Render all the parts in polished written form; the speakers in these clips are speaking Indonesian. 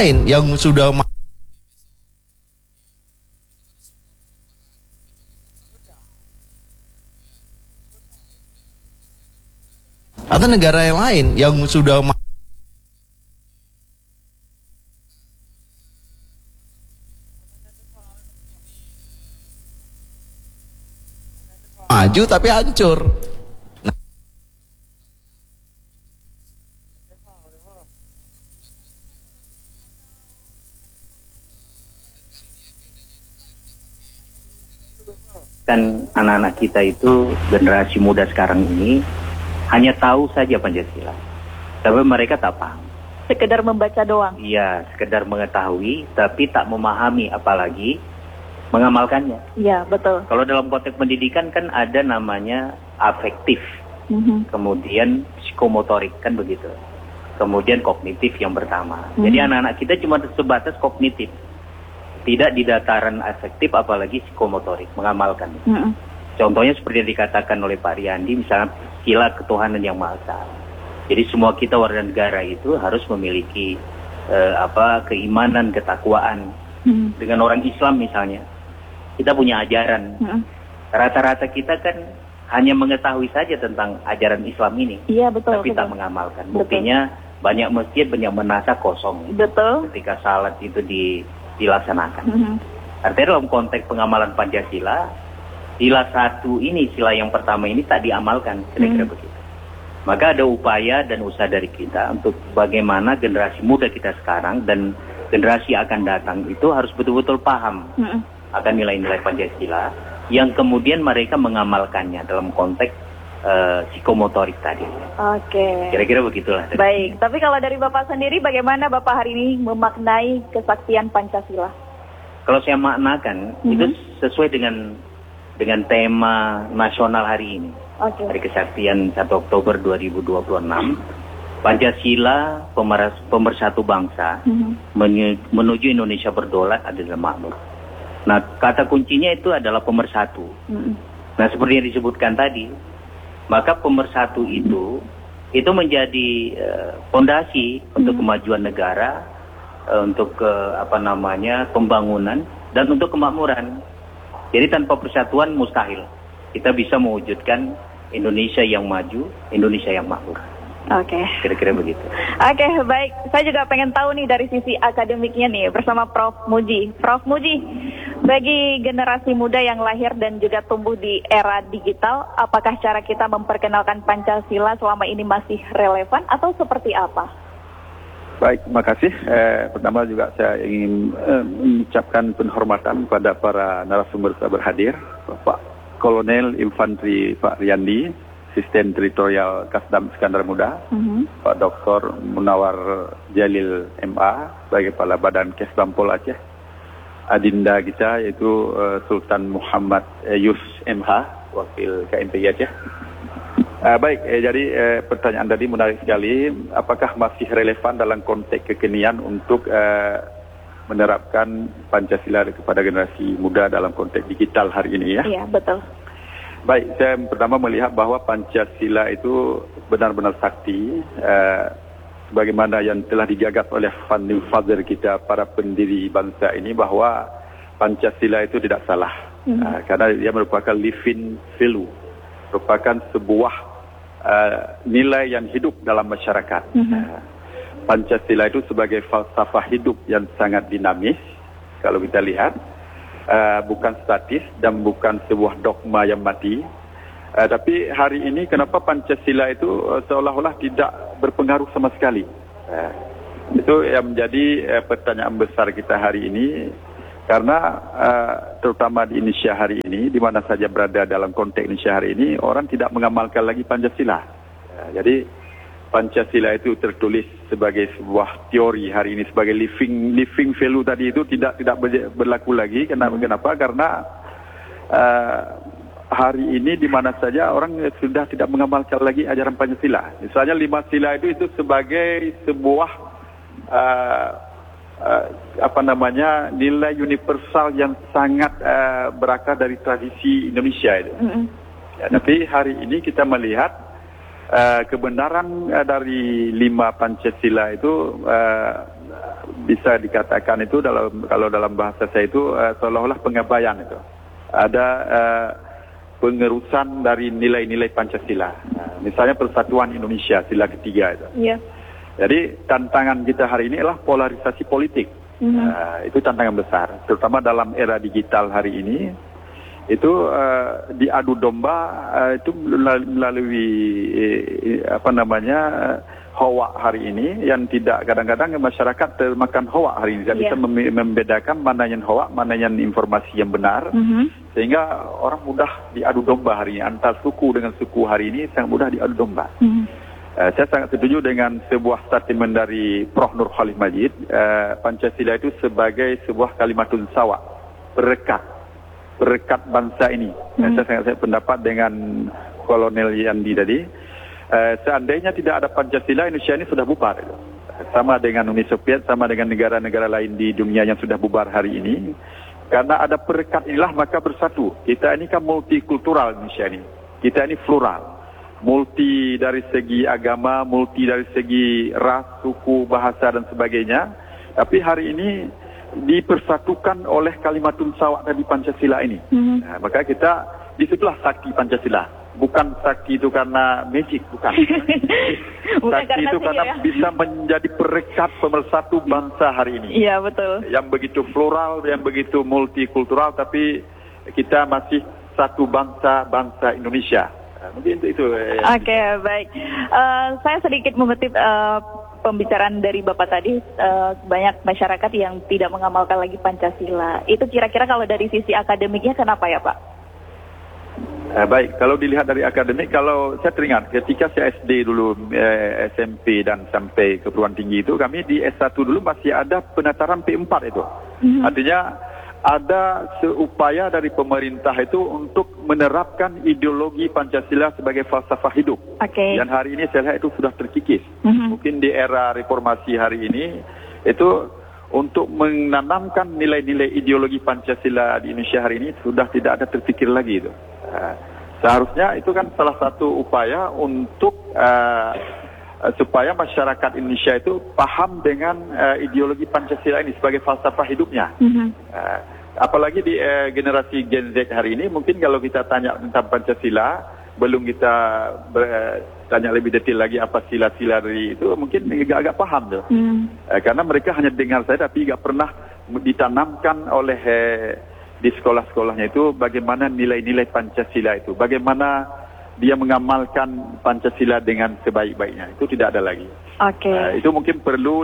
lain yang sudah atau negara yang lain yang sudah maju tapi hancur. Kan anak-anak kita itu, generasi muda sekarang ini hanya tahu saja Pancasila, tapi mereka tak paham. Sekedar membaca doang. Iya, sekedar mengetahui, tapi tak memahami, apalagi mengamalkannya. Iya, betul. Kalau dalam konteks pendidikan kan ada namanya afektif, kemudian psikomotorik, kan begitu. Kemudian kognitif yang pertama. Jadi anak-anak kita cuma sebatas kognitif, tidak di dataran afektif, apalagi psikomotorik, mengamalkan. Contohnya seperti yang dikatakan oleh Pak Riyandi, misalnya sila ketuhanan yang Maha Esa. Jadi semua kita warga negara itu harus memiliki keimanan, ketakwaan. Dengan orang Islam misalnya, kita punya ajaran. Rata-rata kita kan hanya mengetahui saja tentang ajaran Islam ini, iya, betul, tapi tak mengamalkan. Buktinya banyak masjid, banyak menasa kosong. Betul. Ketika salat itu dilaksanakan. Artinya dalam konteks pengamalan Pancasila, sila satu ini, sila yang pertama ini tak diamalkan, kira-kira begitu. Maka ada upaya dan usaha dari kita untuk bagaimana generasi muda kita sekarang dan generasi akan datang itu harus betul-betul paham akan nilai-nilai Pancasila, yang kemudian mereka mengamalkannya dalam konteks psikomotorik tadi. Oke. Kira-kira begitulah. Baik, tapi kalau dari Bapak sendiri, bagaimana Bapak hari ini memaknai kesaktian Pancasila? Kalau saya maknakan, itu sesuai dengan tema nasional hari ini. Hari Kesaktian 1 Oktober 2026, Pancasila pemersatu bangsa, menuju Indonesia berdaulat, adil dan makmur. Nah, kata kuncinya itu adalah pemersatu. Nah, seperti yang disebutkan tadi, maka pemersatu itu menjadi fondasi untuk kemajuan negara, untuk pembangunan dan untuk kemakmuran. Jadi tanpa persatuan mustahil kita bisa mewujudkan Indonesia yang maju, Indonesia yang makmur. Oke. Kira-kira begitu. Oke, baik. Saya juga pengen tahu nih dari sisi akademiknya nih bersama Prof. Muji. Prof. Muji, bagi generasi muda yang lahir dan juga tumbuh di era digital, apakah cara kita memperkenalkan Pancasila selama ini masih relevan atau seperti apa? Baik, terima kasih. Pertama juga saya ingin mengucapkan penghormatan kepada para narasumber yang berhadir, Bapak Kolonel Infanteri Pak Riyandi, Asisten Teritorial Kasdam Iskandar Muda, Pak Dr. Munawar Jalil MA sebagai Kepala Badan Kesbam Pol Aceh, adinda kita yaitu Sultan Muhammad Yus MH, Wakil KMPI Aceh. Baik, jadi pertanyaan tadi menarik sekali. Apakah masih relevan dalam konteks kekinian untuk menerapkan Pancasila kepada generasi muda dalam konteks digital hari ini ya? Iya, betul. Baik, saya pertama melihat bahwa Pancasila itu benar-benar sakti, sebagaimana yang telah digagas oleh founding father kita, para pendiri bangsa ini, bahwa Pancasila itu tidak salah, karena dia merupakan living value, merupakan sebuah nilai yang hidup dalam masyarakat. Pancasila itu sebagai falsafah hidup yang sangat dinamis, kalau kita lihat, bukan statis dan bukan sebuah dogma yang mati. Tapi hari ini kenapa Pancasila itu seolah-olah tidak berpengaruh sama sekali? Itu yang menjadi pertanyaan besar kita hari ini, karena terutama di Indonesia hari ini, di mana saja berada dalam konteks Indonesia hari ini, orang tidak mengamalkan lagi Pancasila. Jadi Pancasila itu tertulis sebagai sebuah teori hari ini, sebagai living value tadi itu tidak berlaku lagi. Kenapa? Karena hari ini di mana saja orang sudah tidak mengamalkan lagi ajaran Pancasila. Misalnya 5 sila itu sebagai sebuah nilai universal yang sangat berakar dari tradisi Indonesia itu. Ya, tapi hari ini kita melihat kebenaran dari 5 Pancasila itu bisa dikatakan itu kalau dalam bahasa saya itu seolah-olah pengabaian itu. Ada pengerusan dari nilai-nilai Pancasila. Misalnya Persatuan Indonesia, sila ketiga itu. Iya. Jadi tantangan kita hari ini adalah polarisasi politik. Itu tantangan besar, terutama dalam era digital hari ini. Itu diadu domba itu melalui hoak hari ini yang tidak, kadang-kadang masyarakat termakan hoak hari ini, tidak bisa membedakan mana yang hoak, mana yang informasi yang benar, sehingga orang mudah diadu domba hari ini antar suku dengan suku hari ini, sangat mudah diadu domba. Saya sangat setuju dengan sebuah statement dari Prof. Nur Khalid Majid, Pancasila itu sebagai sebuah kalimatun sawa, perekat bangsa ini. Saya sangat pendapat dengan Kolonel Yandi tadi. Seandainya tidak ada Pancasila, Indonesia ini sudah bubar. Sama dengan Uni Soviet, sama dengan negara-negara lain di dunia yang sudah bubar hari ini. Karena ada perekat inilah maka bersatu. Kita ini kan multikultural Indonesia ini. Kita ini plural. Multi dari segi agama, multi dari segi ras, suku, bahasa dan sebagainya. Tapi hari ini dipersatukan oleh kalimatun sawa dari Pancasila ini. Nah, maka kita disitulah sakti Pancasila. Bukan sakti itu karena magic, bukan. Sakti itu karena bisa menjadi perekat pemersatu bangsa hari ini. Iya, betul. Yang begitu plural, yang begitu multikultural, tapi kita masih satu bangsa Indonesia. Mungkin itu. Oke, baik. Saya sedikit mengutip pembicaraan dari Bapak tadi, banyak masyarakat yang tidak mengamalkan lagi Pancasila. Itu kira-kira kalau dari sisi akademiknya kenapa ya Pak? Baik, kalau dilihat dari akademik, kalau saya teringat ketika saya SD dulu, SMP dan sampai ke perguruan tinggi itu, kami di S1 dulu masih ada penataran P4 itu. Artinya ada seupaya dari pemerintah itu untuk menerapkan ideologi Pancasila sebagai falsafah hidup. Yang hari ini saya lihat itu sudah terkikis. Mungkin di era reformasi hari ini itu untuk menanamkan nilai-nilai ideologi Pancasila di Indonesia hari ini sudah tidak ada terpikir lagi itu. Seharusnya itu kan salah satu upaya untuk supaya masyarakat Indonesia itu paham dengan ideologi Pancasila ini sebagai falsafah hidupnya. Apalagi di generasi Gen Z hari ini, mungkin kalau kita tanya tentang Pancasila, belum kita tanya lebih detail lagi apa sila-sila dari itu, mungkin agak paham tuh. Karena mereka hanya dengar saya, tapi nggak pernah ditanamkan oleh di sekolah-sekolahnya itu bagaimana nilai-nilai Pancasila itu, bagaimana dia mengamalkan Pancasila dengan sebaik-baiknya. Itu tidak ada lagi. Itu mungkin perlu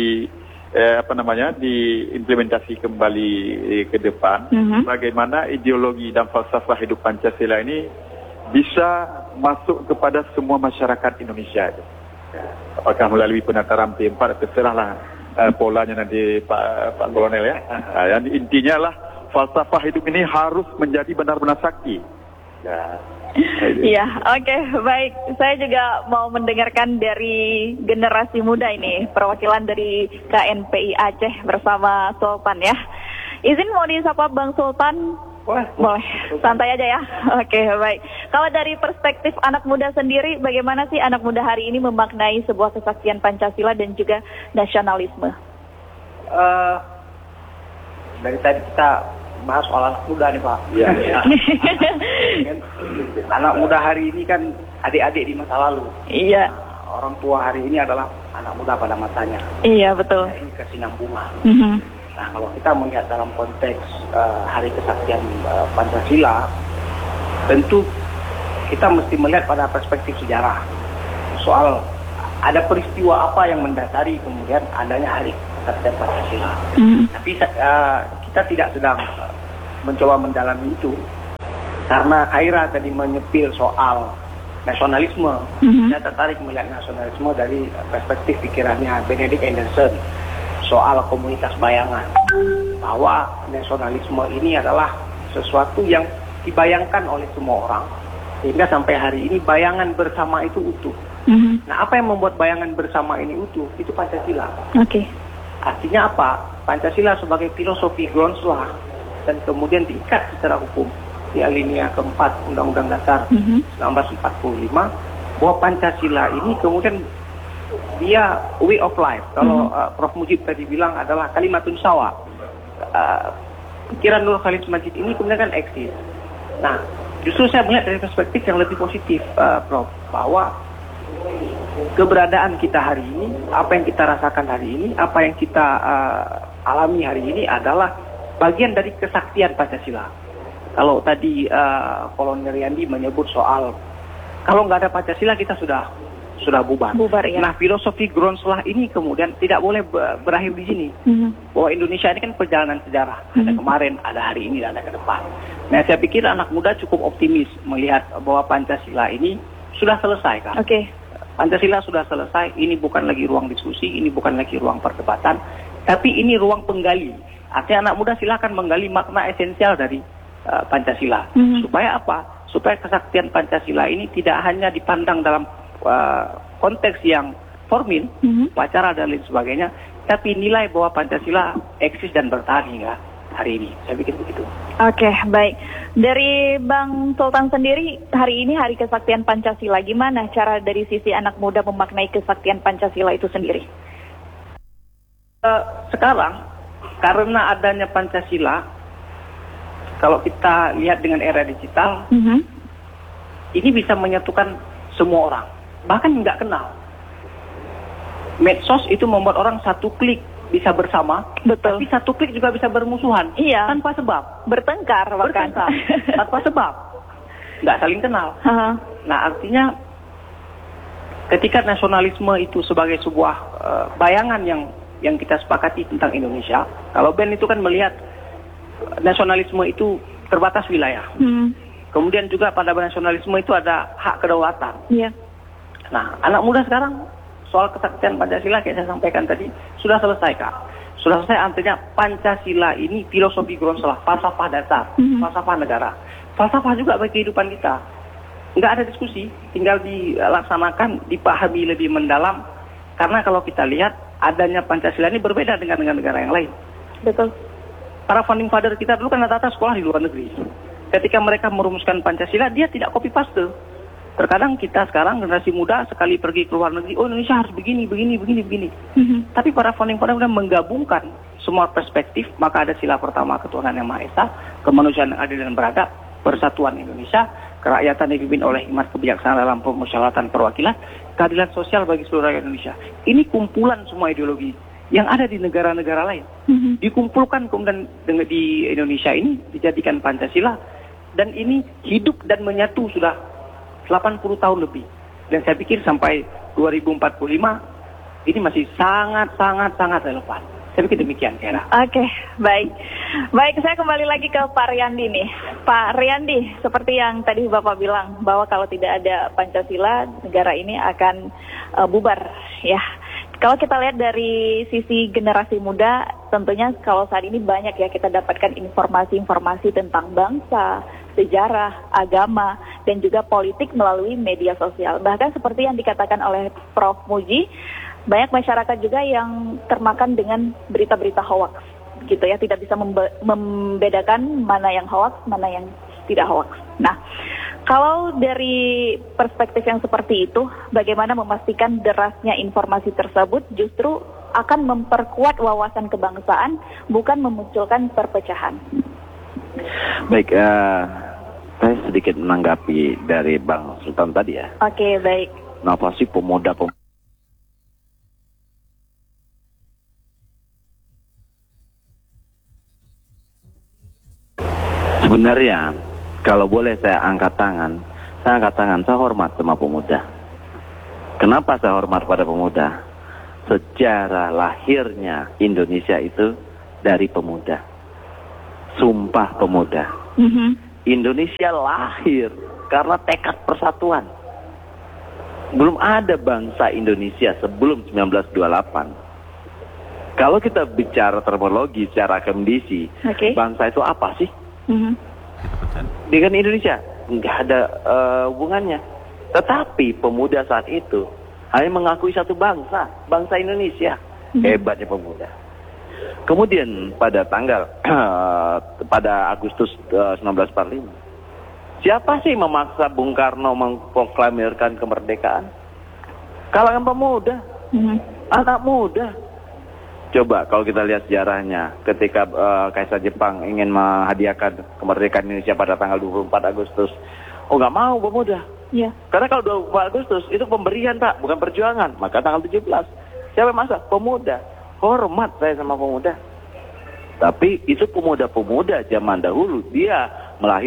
diimplementasi kembali ke depan. Bagaimana ideologi dan falsafah hidup Pancasila ini bisa masuk kepada semua masyarakat Indonesia. Apakah melalui penataran P4, terserahlah polanya nanti Pak Kolonel ya. Yang intinya lah falsafah hidup ini harus menjadi benar-benar sakti. Iya, oke, baik. Saya juga mau mendengarkan dari generasi muda ini, perwakilan dari KNPI Aceh bersama Sultan ya. Izin mau disapa Bang Sultan? Boleh, santai aja ya. Oke, baik. Kalau dari perspektif anak muda sendiri, bagaimana sih anak muda hari ini memaknai sebuah kesaktian Pancasila dan juga nasionalisme? Dari tadi kita bahas soal anak muda nih Pak. Iya. Anak muda hari ini kan adik-adik di masa lalu. Iya. Orang tua hari ini adalah anak muda pada masanya. Iya, betul. Ini kesinambungan. Nah, kalau kita melihat dalam konteks Hari Kesaktian Pancasila, tentu kita mesti melihat pada perspektif sejarah. Soal ada peristiwa apa yang mendasari kemudian adanya Hari Kesaktian Pancasila. Tapi kita tidak sedang mencoba mendalami itu, karena Khaira tadi menyepil soal nasionalisme. Saya tertarik melihat nasionalisme dari perspektif pikirannya Benedict Anderson soal komunitas bayangan, bahwa nasionalisme ini adalah sesuatu yang dibayangkan oleh semua orang, sehingga sampai hari ini bayangan bersama itu utuh. Nah, apa yang membuat bayangan bersama ini utuh? Itu Pancasila. Artinya apa? Pancasila sebagai filosofi groundswell dan kemudian diikat secara hukum di alinea keempat Undang-Undang Dasar 1945, bahwa Pancasila ini kemudian dia way of life. Kalau Prof. Mujib tadi bilang adalah kalimatun sawa. Pikiran Nur Khalid Majid ini kemudian kan eksis. Nah, justru saya melihat dari perspektif yang lebih positif, Prof. Bahwa keberadaan kita hari ini, apa yang kita rasakan hari ini, apa yang kita alami hari ini adalah bagian dari kesaktian Pancasila. Kalau tadi Kolonel Riyandi menyebut soal kalau nggak ada Pancasila kita sudah bubar. Ya. Nah, filosofi Groundslah ini kemudian tidak boleh berakhir di sini. Bahwa Indonesia ini kan perjalanan sejarah. Ada kemarin, ada hari ini, dan ada ke depan. Nah, saya pikir anak muda cukup optimis melihat bahwa Pancasila ini sudah selesai, kan? Oke. Pancasila sudah selesai. Ini bukan lagi ruang diskusi, ini bukan lagi ruang perdebatan, tapi ini ruang penggali. Artinya anak muda silakan menggali makna esensial dari Pancasila. Supaya apa? Supaya kesaktian Pancasila ini tidak hanya dipandang dalam konteks yang formal, upacara dan lain sebagainya, tapi nilai bahwa Pancasila eksis dan bertahan hingga hari ini. Saya pikir begitu. Oke, baik. Dari Bang Sultan sendiri, hari ini Hari Kesaktian Pancasila, gimana cara dari sisi anak muda memaknai kesaktian Pancasila itu sendiri? Sekarang, karena adanya Pancasila, kalau kita lihat dengan era digital, ini bisa menyatukan semua orang. Bahkan nggak kenal. Medsos itu membuat orang satu klik bisa bersama, Betul. tapi satu klik juga bisa bermusuhan. Iya. Tanpa sebab. Bertengkar bahkan. Tanpa sebab. Nggak saling kenal. Nah, artinya ketika nasionalisme itu sebagai sebuah bayangan yang kita sepakati tentang Indonesia, kalau Ben itu kan melihat nasionalisme itu terbatas wilayah. Kemudian juga pada nasionalisme itu ada hak kedaulatan. Iya. Nah, anak muda sekarang soal kesaktian Pancasila kayak saya sampaikan tadi sudah selesai, Kak. Sudah selesai, artinya Pancasila ini filosofi Groundslah, falsafah dasar, falsafah negara. Falsafah juga bagi kehidupan kita. Nggak ada diskusi, tinggal dilaksanakan, dipahami lebih mendalam. Karena kalau kita lihat adanya Pancasila ini berbeda dengan negara yang lain. Betul. Para founding father kita dulu kan rata-rata sekolah di luar negeri. Ketika mereka merumuskan Pancasila, dia tidak copy paste. Terkadang kita sekarang generasi muda sekali pergi ke luar negeri, oh Indonesia harus begini. Tapi para founding father menggabungkan semua perspektif, maka ada sila pertama ketuhanan yang Maha Esa, kemanusiaan yang adil dan beradab, persatuan Indonesia, kerakyatan dipimpin oleh hikmat kebijaksanaan dalam permusyawaratan perwakilan, keadilan sosial bagi seluruh rakyat Indonesia. Ini kumpulan semua ideologi yang ada di negara-negara lain. Dikumpulkan kemudian di Indonesia ini, dijadikan Pancasila, dan ini hidup dan menyatu sudah 80 tahun lebih. Dan saya pikir sampai 2045 ini masih sangat relevan. Saya pikir demikian, Kera. Oke, baik. Baik, saya kembali lagi ke Pak Riyandi nih. Pak Riyandi, seperti yang tadi Bapak bilang, bahwa kalau tidak ada Pancasila, negara ini akan bubar, ya. Kalau kita lihat dari sisi generasi muda, tentunya kalau saat ini banyak ya kita dapatkan informasi-informasi tentang bangsa, sejarah, agama, dan juga politik melalui media sosial. Bahkan seperti yang dikatakan oleh Prof. Muji, banyak masyarakat juga yang termakan dengan berita-berita hoax, gitu ya, tidak bisa membedakan mana yang hoax, mana yang tidak hoax. Nah, kalau dari perspektif yang seperti itu, bagaimana memastikan derasnya informasi tersebut justru akan memperkuat wawasan kebangsaan, bukan memunculkan perpecahan? Baik, saya sedikit menanggapi dari Bang Sultan tadi ya. Oke, baik. Nafasi pemuda sebenarnya, kalau boleh saya angkat tangan, saya hormat sama pemuda. Kenapa saya hormat pada pemuda? Sejarah lahirnya Indonesia itu dari pemuda. Sumpah Pemuda. Indonesia lahir karena tekad persatuan. Belum ada bangsa Indonesia sebelum 1928. Kalau kita bicara terminologi secara akademisi, bangsa itu apa sih? Dengan Indonesia nggak ada hubungannya. Tetapi pemuda saat itu hanya mengakui satu bangsa Indonesia. Hebatnya pemuda. Kemudian pada pada Agustus 1945, siapa sih memaksa Bung Karno memproklamirkan kemerdekaan? Kalangan pemuda. Anak muda. Coba kalau kita lihat sejarahnya, ketika Kaisar Jepang ingin menghadiahkan kemerdekaan Indonesia pada tanggal 24 Agustus, nggak mau pemuda. Iya. Karena kalau 24 Agustus itu pemberian, Pak, bukan perjuangan. Maka tanggal 17, siapa yang masak? Pemuda. Hormat saya sama pemuda. Tapi itu pemuda-pemuda zaman dahulu, dia melahirkan